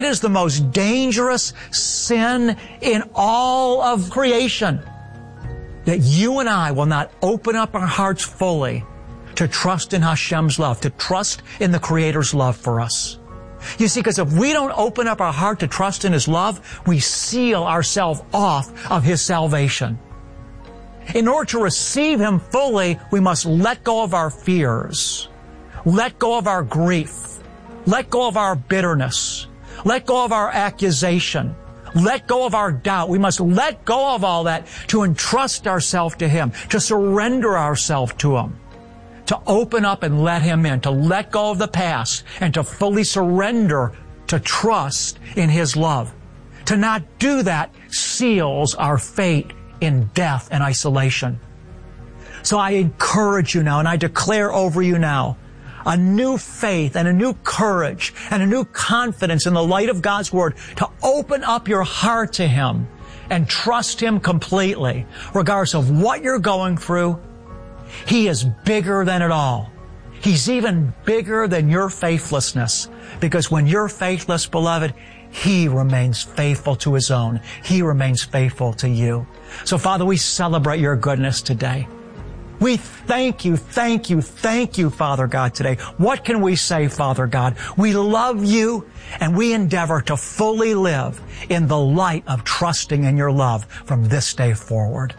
is the most dangerous sin in all of creation? That you and I will not open up our hearts fully to trust in Hashem's love, to trust in the Creator's love for us. You see, because if we don't open up our heart to trust in His love, we seal ourselves off of His salvation. In order to receive Him fully, we must let go of our fears, let go of our grief, let go of our bitterness, let go of our accusation, let go of our doubt. We must let go of all that to entrust ourselves to Him, to surrender ourselves to Him, to open up and let Him in, to let go of the past and to fully surrender to trust in His love. To not do that seals our fate in death and isolation. So I encourage you now, and I declare over you now, a new faith and a new courage and a new confidence in the light of God's Word to open up your heart to Him and trust Him completely, regardless of what you're going through. He is bigger than it all. He's even bigger than your faithlessness, because when you're faithless, beloved, He remains faithful to His own. He remains faithful to you. So, Father, we celebrate your goodness today. We thank you, Father God, today. What can we say, Father God? We love you, and we endeavor to fully live in the light of trusting in your love from this day forward.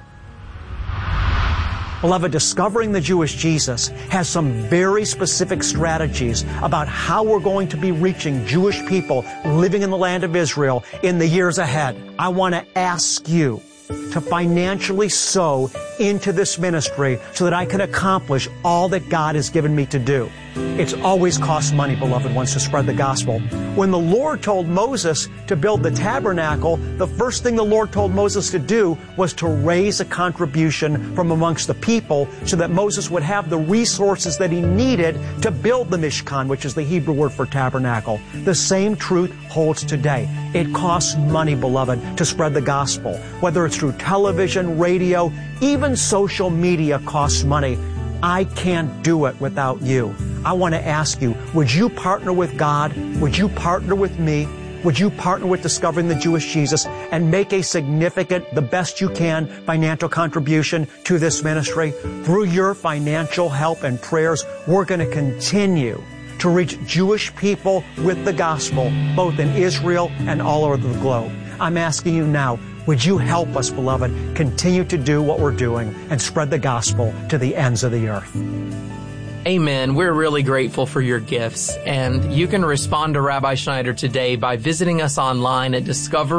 Beloved, Discovering the Jewish Jesus has some very specific strategies about how we're going to be reaching Jewish people living in the land of Israel in the years ahead. I want to ask you to financially sow into this ministry so that I can accomplish all that God has given me to do. It's always cost money, beloved ones, to spread the gospel. When the Lord told Moses to build the tabernacle, the first thing the Lord told Moses to do was to raise a contribution from amongst the people so that Moses would have the resources that he needed to build the Mishkan, which is the Hebrew word for tabernacle. The same truth holds today. It costs money, beloved, to spread the gospel. Whether it's through television, radio, even social media costs money. I can't do it without you. I want to ask you, would you partner with God? Would you partner with me? Would you partner with Discovering the Jewish Jesus and make a significant, the best you can, financial contribution to this ministry? Through your financial help and prayers, we're going to continue to reach Jewish people with the gospel, both in Israel and all over the globe. I'm asking you now, would you help us, beloved, continue to do what we're doing and spread the gospel to the ends of the earth? Amen. We're really grateful for your gifts, and you can respond to Rabbi Schneider today by visiting us online at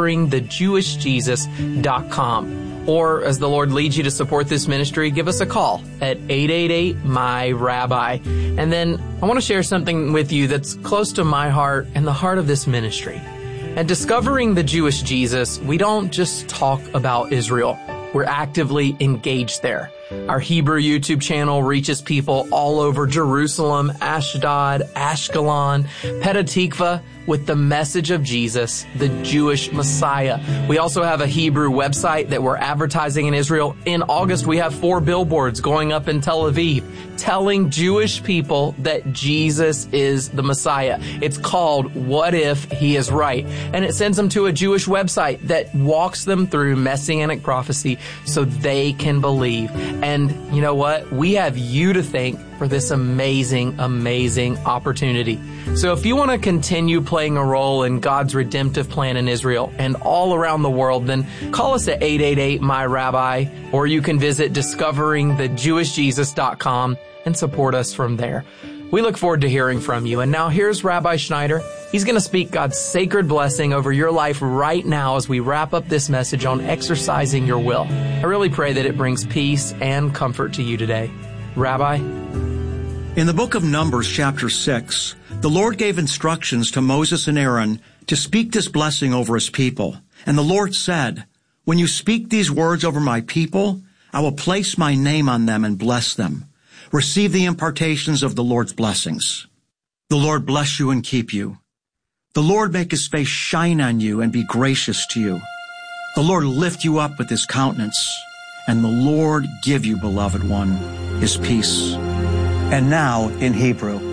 discoveringthejewishjesus.com. Or, as the Lord leads you to support this ministry, give us a call at 888-MY-RABBI. And then I want to share something with you that's close to my heart and the heart of this ministry. At Discovering the Jewish Jesus, we don't just talk about Israel. We're actively engaged there. Our Hebrew YouTube channel reaches people all over Jerusalem, Ashdod, Ashkelon, Petah Tikva with the message of Jesus, the Jewish Messiah. We also have a Hebrew website that we're advertising in Israel. In August, we have 4 billboards going up in Tel Aviv telling Jewish people that Jesus is the Messiah. It's called What If He Is Right? And it sends them to a Jewish website that walks them through Messianic prophecy so they can believe. And you know what? We have you to thank for this amazing, amazing opportunity. So if you want to continue playing a role in God's redemptive plan in Israel and all around the world, then call us at 888-MY-RABBI, or you can visit discoveringthejewishjesus.com and support us from there. We look forward to hearing from you. And now here's Rabbi Schneider. He's going to speak God's sacred blessing over your life right now as we wrap up this message on exercising your will. I really pray that it brings peace and comfort to you today. Rabbi? In the book of Numbers, chapter 6, the Lord gave instructions to Moses and Aaron to speak this blessing over his people. And the Lord said, "When you speak these words over my people, I will place my name on them and bless them. Receive the impartations of the Lord's blessings. The Lord bless you and keep you. The Lord make his face shine on you and be gracious to you. The Lord lift you up with his countenance, and the Lord give you, beloved one, his peace." And now in Hebrew.